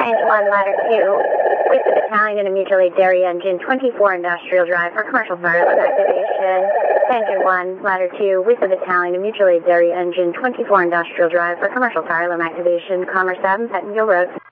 Range 1, Ladder 2, with the battalion and a mutual aid dairy engine, 24 Industrial Drive for commercial fire alarm activation. Engine 1, Ladder 2, with the battalion and mutual aid dairy engine, 24 Industrial Drive for commercial fire alarm activation. Commerce Ave, Pettingill Road.